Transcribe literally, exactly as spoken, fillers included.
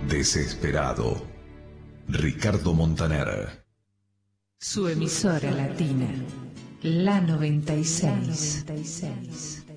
Desesperado. Ricardo Montaner. Su emisora latina, la noventa y seis.